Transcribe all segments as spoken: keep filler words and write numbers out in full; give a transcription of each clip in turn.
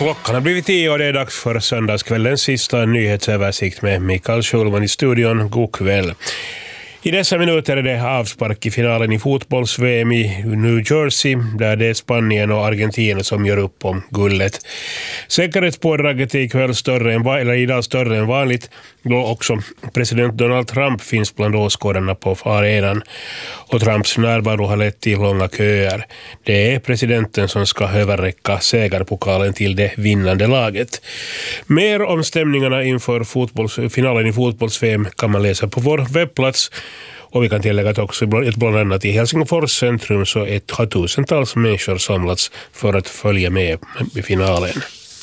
Klockan har blivit tio och det är dags för söndagskvällens sista nyhetsöversikt med Mikael Schulman i studion. God kväll. I dessa minuter är det avspark i finalen i fotbolls-V M i New Jersey där det är Spanien och Argentina som gör upp om guldet. Säkerhetspådraget är ikväll större än, eller idag större än vanligt då också president Donald Trump finns bland åskådarna på arenan och Trumps närvaro har lett till långa köer. Det är presidenten som ska överräcka segerpokalen till det vinnande laget. Mer om stämningarna inför fotbolls, finalen i fotbolls-V M kan man läsa på vår webbplats. Och vi kan tillägga att också bland annat i Helsingfors centrum så ett, har tusentals människor samlats för att följa med i finalen.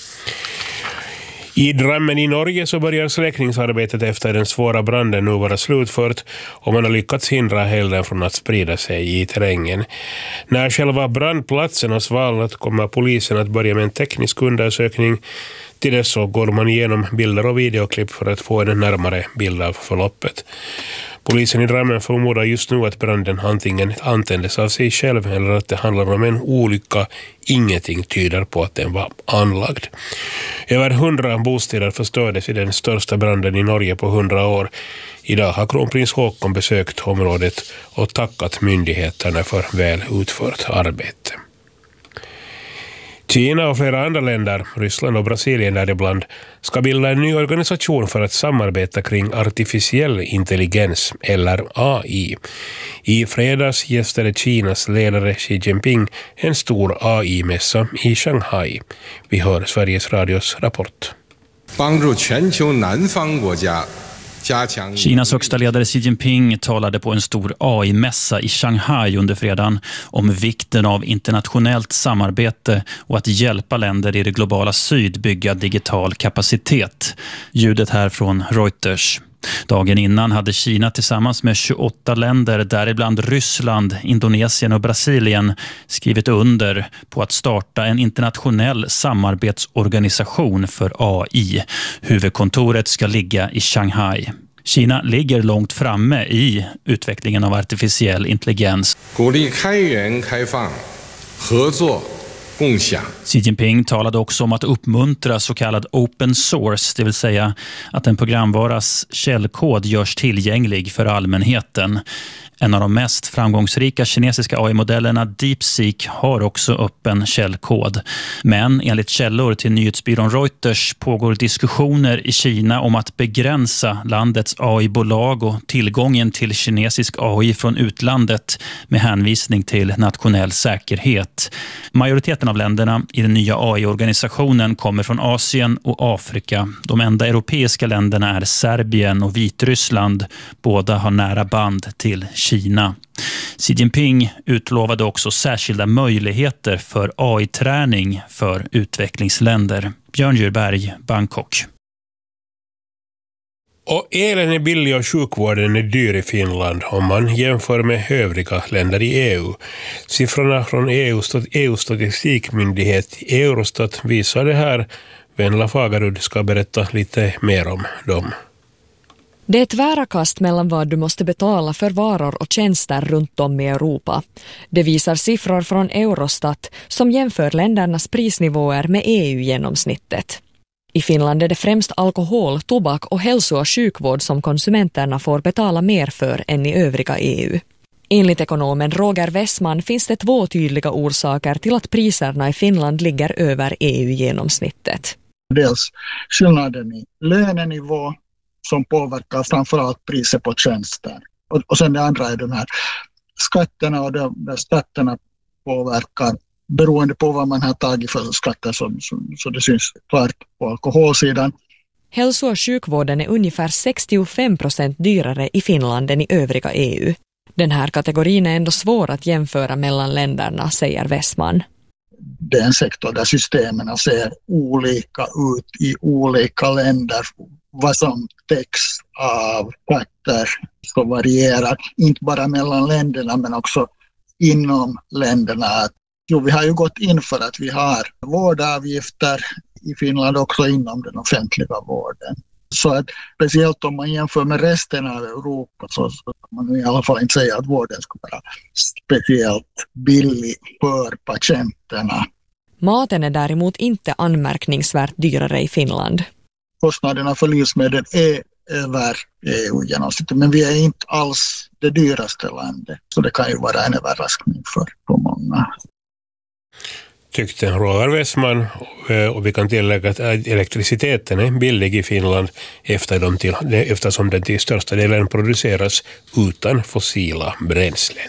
I Drammen i Norge så börjar släckningsarbetet efter den svåra branden nu vara slutfört och man har lyckats hindra elden från att sprida sig i terrängen. När själva brandplatsen har svalnat kommer polisen att börja med en teknisk undersökning. Till dess så går man igenom bilder och videoklipp för att få en närmare bild av förloppet. Polisen i Drammen förmodar just nu att branden antingen antändes av sig själv eller att det handlar om en olycka. Ingenting tyder på att den var anlagd. Över hundra bostäder förstördes i den största branden i Norge på hundra år. Idag har kronprins Håkon besökt området och tackat myndigheterna för väl utfört arbete. Kina och flera andra länder, Ryssland och Brasilien däribland, ska bilda en ny organisation för att samarbeta kring artificiell intelligens eller A I. I fredags gästade Kinas ledare Xi Jinping en stor A I-mässa i Shanghai. Vi hör Sveriges Radios rapport. Kinas högsta ledare Xi Jinping talade på en stor A I-mässa i Shanghai under fredagen om vikten av internationellt samarbete och att hjälpa länder i det globala syd bygga digital kapacitet. Ljudet här från Reuters. Dagen innan hade Kina tillsammans med tjugoåtta länder, däribland Ryssland, Indonesien och Brasilien, skrivit under på att starta en internationell samarbetsorganisation för A I. Huvudkontoret ska ligga i Shanghai. Kina ligger långt framme i utvecklingen av artificiell intelligens. Xi Jinping talade också om att uppmuntra så kallad open source, det vill säga att en programvaras källkod görs tillgänglig för allmänheten. En av de mest framgångsrika kinesiska A I-modellerna DeepSeek har också öppen källkod. Men enligt källor till nyhetsbyrån Reuters pågår diskussioner i Kina om att begränsa landets A I-bolag och tillgången till kinesisk A I från utlandet med hänvisning till nationell säkerhet. Majoriteten av länderna i den nya A I-organisationen kommer från Asien och Afrika. De enda europeiska länderna är Serbien och Vitryssland. Båda har nära band till Kina. Xi Jinping utlovade också särskilda möjligheter för A I-träning för utvecklingsländer. Björn Djurberg, Bangkok. Och elen är billig och sjukvården är dyr i Finland om man jämför med övriga länder i E U. Siffrorna från E U:s statistikmyndighet Eurostat visar det här. Venla Fagerud ska berätta lite mer om dem. Det är tvära kast mellan vad du måste betala för varor och tjänster runt om i Europa. Det visar siffror från Eurostat som jämför ländernas prisnivåer med E U-genomsnittet. I Finland är det främst alkohol, tobak och hälso- och sjukvård som konsumenterna får betala mer för än i övriga E U. Enligt ekonomen Roger Wessman finns det två tydliga orsaker till att priserna i Finland ligger över E U-genomsnittet. Dels skillnaden i lönenivå som påverkar framförallt priset på tjänster. Och, och sen det andra är de här skatterna och de, de skatterna påverkar beroende på vad man har tagit för skatter så, så, så det syns klart på alkoholsidan. Hälso- och sjukvården är ungefär sextiofem procent dyrare i Finland än i övriga E U. Den här kategorin är ändå svår att jämföra mellan länderna, säger Wessman. Det är en sektor där systemen ser olika ut i olika länder. Vad som täcks av skatter så varierar inte bara mellan länderna men också inom länderna. Jo, vi har ju gått in för att vi har vårdavgifter i Finland också inom den offentliga vården. Så att speciellt om man jämför med resten av Europa så kan man i alla fall inte säga att vården ska vara speciellt billig för patienterna. Maten är däremot inte anmärkningsvärt dyrare i Finland. Kostnaderna för livsmedel är över E U-genomsnittet, men vi är inte alls det dyraste landet. Så det kan ju vara en överraskning för, för många. Tyckte Roger Westman, och vi kan tillägga att elektriciteten är billig i Finland eftersom den till största delen produceras utan fossila bränslen.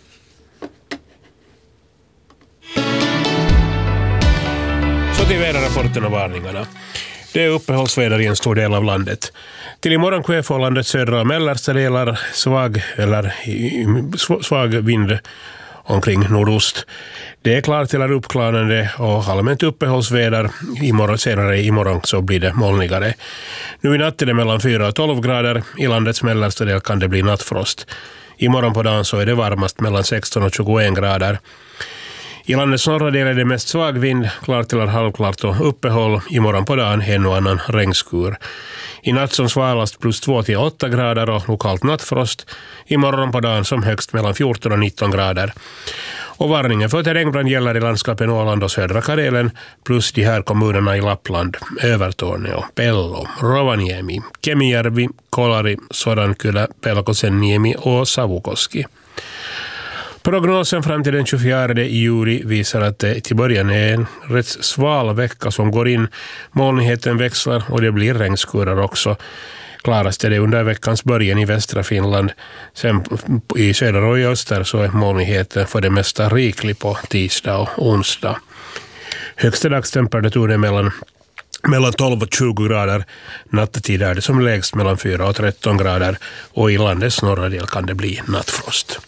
Så till väderrapporten och varningarna. Det är uppehållsväder i en stor del av landet. Till imorgon kväll får landets södra och mellersta delar svag eller svag vind omkring nordost. Det är klart till uppklarande och allmänt uppehållsväder. Imorgon, senare imorgon så blir det molnigare. Nu i natt är det mellan fyra och tolv grader. I landets mellersta del kan det bli nattfrost. Imorgon på dagen så är det varmast mellan sexton och tjugoen grader. I landets norra del är det mest svag vind, klart till halvklart och uppehåll. Imorgon på dagen en och annan regnskur. I natt som svalast plus två till åtta grader och lokalt nattfrost. Imorgon på dagen som högst mellan fjorton och nitton grader. Och varningen för terrängbrand gäller i landskapen Åland och södra Karelen plus de här kommunerna i Lappland, Övertorneå, Pello, Rovaniemi, Kemijärvi, Kolari, Sodankylä, Pelkosenniemi och Savukoski. Prognosen fram till den tjugofjärde juli visar att det till början är en rätt sval vecka som går in. Molnigheten växlar och det blir regnskurar också. Klarast är det under veckans början i västra Finland. Sen i söder och i öster så är molnigheten för det mesta riklig på tisdag och onsdag. Högsta dagstemperaturen mellan, mellan tolv och tjugo grader. Nattetid är det som lägst mellan fyra och tretton grader och i landets norra del kan det bli nattfrost.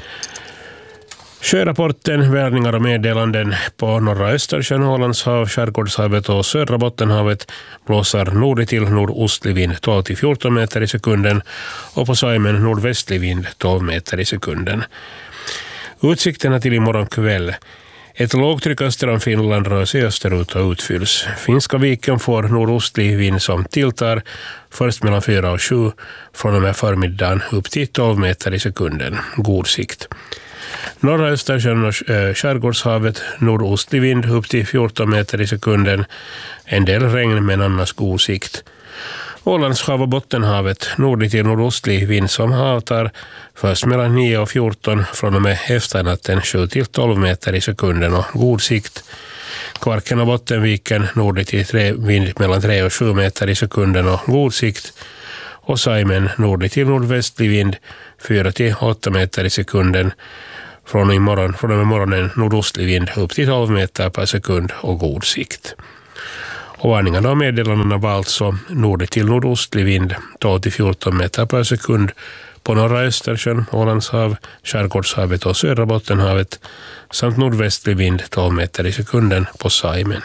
Sjörapporten, värdningar och meddelanden på norra Östersjön, Ålandshav, Skärgårdshavet och södra Bottenhavet blåser nord till nordostlig vind tolv till fjorton meter i sekunden och på Saimen nordvästlig vind tolv meter i sekunden. Utsikterna till imorgon kväll. Ett lågtryck öster om Finland rör sig österut och utfylls. Finska viken får nordostlig vind som tilltar först mellan fyra och sju från och med förmiddagen upp till tolv meter i sekunden. God sikt. Norra Östersjön och Skärgårdshavet nordostlig vind upp till fjorton meter i sekunden. En del regn men annars god sikt. Ålandshav och Bottenhavet nordlig till nordostlig vind som avtar först mellan nio och fjorton från och med efternatten sju till tolv meter i sekunden och god sikt. Kvarken och Bottenviken nordlig till tre, vind mellan tre och sju meter i sekunden och god sikt. Och Saimen nordlig till nordvästlig vind fyra till åtta meter i sekunden. Från imorgon, från och med morgonen nordostlig vind upp till tolv meter per sekund och god sikt. Och varningarna och meddelandena var alltså nord till nordostlig vind tolv till fjorton meter per sekund på norra Östersjön, Ålandshav, Skärgårdshavet och södra Bottenhavet samt nordvästlig vind tolv meter i sekunden på Saimen.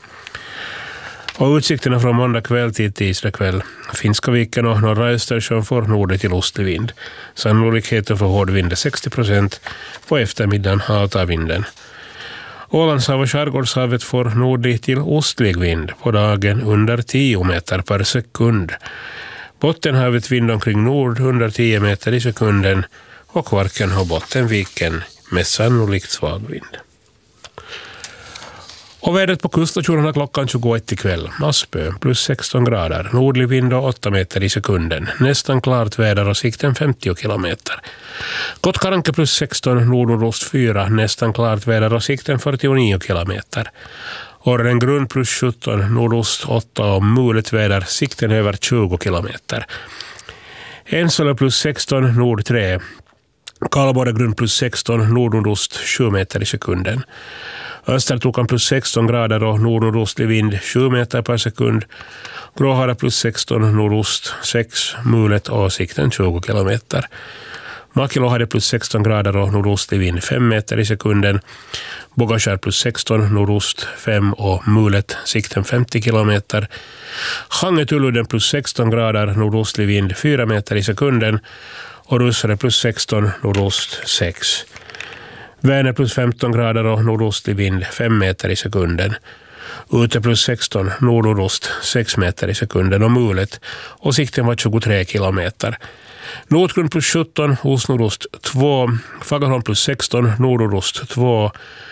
Och utsikterna från måndag kväll till tisdag kväll. Finska viken och norra Östersjön får nord till ostlig vind. Sannolikheten för hård vind är sextio procent. På eftermiddagen avtar vinden. Ålandshav och Skärgårdshavet får nord till ostlig vind på dagen under tio meter per sekund. Bottenhavet vind omkring nord under tio meter i sekunden och Kvarken och Bottenviken med sannolikt svag vind. Och vädret på kuststationerna klockan tjugoett ikväll. Aspö plus sexton grader. Nordlig vind och åtta meter i sekunden. Nästan klart väder och sikten femtio kilometer. Kottkaranke plus sexton, nordost fyra. Nästan klart väder och sikten fyrtionio kilometer. Orrengrund plus sjutton, nordost åtta och mulet väder. Sikten över tjugo kilometer. Ensala plus sexton, nord tre. Kalborregrund plus sexton, nordost sju meter i sekunden. Östertokan plus sexton grader och nordostlig vind sju meter per sekund. Gråhara plus sexton, nordost sex, mulet och sikten tjugo kilometer. Makilohade plus sexton grader och nordostlig vind fem meter i sekunden. Bogaskär plus sexton, nordost fem och mulet sikten femtio kilometer. Hangetuluden plus sexton grader, nordostlig vind fyra meter i sekunden. Och Russare plus sexton, nordost sex. Vänern plus femton grader och nordostlig vind fem meter i sekunden. Ute plus sexton, nordost sex meter i sekunden och mulet. Och sikten var tjugotre kilometer. Nordgrund plus sjutton, osnordost två. Fagerholm plus sexton, nordost två.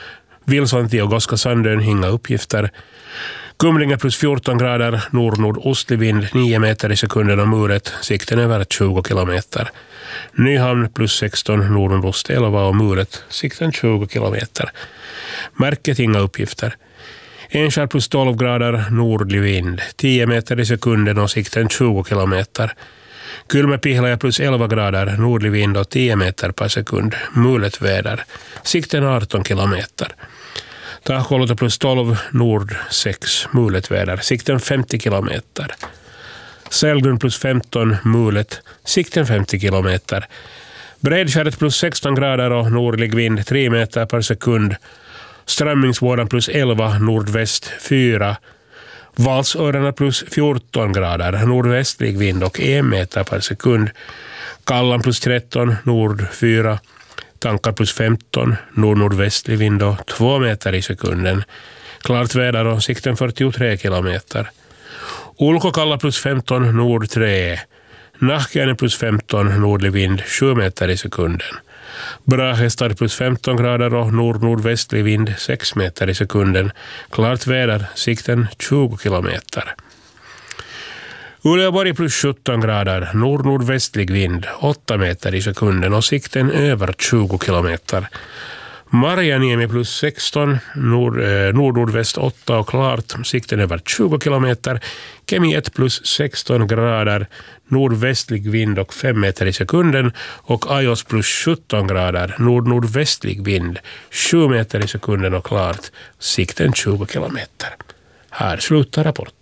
Vilsanti och Goskasandön, inga uppgifter. Kumlinge plus fjorton grader, nord-nordostlig vind, nio meter i sekunden och mulet, sikten över tjugo kilometer. Nyhamn plus sexton, nordost elva och mulet, sikten tjugo kilometer. Märket inga uppgifter. Enskär plus tolv grader, nordlig vind, tio meter i sekunden och sikten tjugo kilometer. Kylmäpihlaja plus elva grader, nordlig vind och tio meter per sekund, mulet väder, sikten arton kilometer. Tahkoluta plus tolv, nord sex, mulet väder, sikten femtio kilometer. Sälgrund plus femton, mulet, sikten femtio kilometer. Bredskäret plus sexton grader och nordlig vind, tre meter per sekund. Strömmingsvården plus elva, nordväst fyra. Valsörarna plus fjorton grader, nordvästlig vind och en meter per sekund. Kallan plus tretton, nord fyra. Tankar plus femton, nord-nordvästlig vind och två meter i sekunden. Klart väder och sikten fyrtiotre kilometer. Ulkokalla plus femton, nord tre. Nahkiainen plus femton, nordlig vind, sju meter i sekunden. Brahestad plus femton grader och nord-nordvästlig vind, sex meter i sekunden. Klart väder, sikten tjugo kilometer. Uleåborg plus sjutton grader, nord-nordvästlig vind, åtta meter i sekunden och sikten över tjugo kilometer. Marjaniemi plus sexton, nord, eh, nord-nordväst åtta och klart, sikten över tjugo kilometer. Kemi ett plus sexton grader, nordvästlig vind och fem meter i sekunden. Och Ajos plus sjutton grader, nord-nordvästlig vind, sju meter i sekunden och klart, sikten tjugo kilometer. Här slutar rapport.